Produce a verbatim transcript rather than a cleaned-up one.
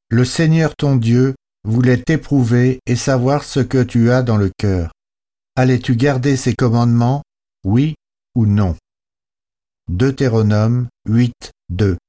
Le Seigneur ton Dieu voulait t'éprouver et savoir ce que tu as dans le cœur. Allais-tu garder ses commandements, oui ou non? Deutéronome huit, deux.